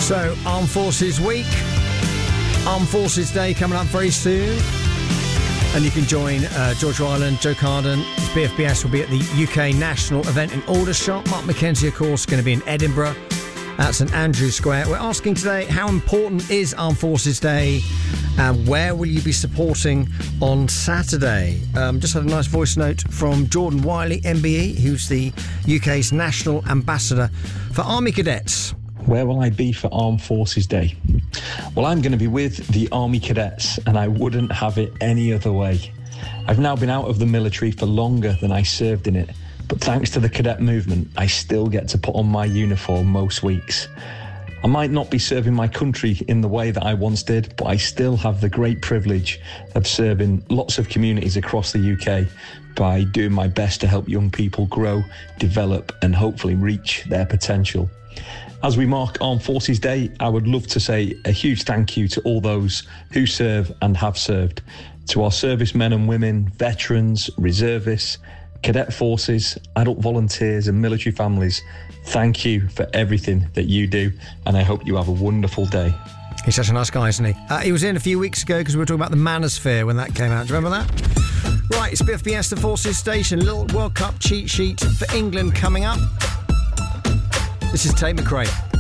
So, Armed Forces Week, Armed Forces Day coming up very soon. And you can join George Ryland, Joe Carden. BFBS will be at the UK National event in Aldershot. Mark McKenzie, of course, going to be in Edinburgh at St Andrew's Square. We're asking today, how important is Armed Forces Day and where will you be supporting on Saturday? Just had a nice voice note from Jordan Wiley, MBE, who's the UK's National Ambassador for Army Cadets. Where will I be for Armed Forces Day? Well, I'm going to be with the Army Cadets, and I wouldn't have it any other way. I've now been out of the military for longer than I served in it, but thanks to the cadet movement, I still get to put on my uniform most weeks. I might not be serving my country in the way that I once did, but I still have the great privilege of serving lots of communities across the UK by doing my best to help young people grow, develop, and hopefully reach their potential. As we mark Armed Forces Day, I would love to say a huge thank you to all those who serve and have served. To our servicemen and women, veterans, reservists, cadet forces, adult volunteers and military families, thank you for everything that you do, and I hope you have a wonderful day. He's such a nice guy, isn't he? He was in a few weeks ago because we were talking about the Manosphere when that came out. Do you remember that? Right, it's BFBS, the Forces Station. Little World Cup cheat sheet for England coming up. This is Tate McRae.